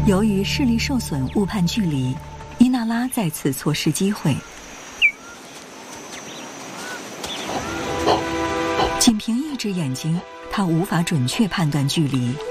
由于视力受损误判距离，伊娜拉再次错失机会。仅凭一只眼睛，她无法准确判断距离。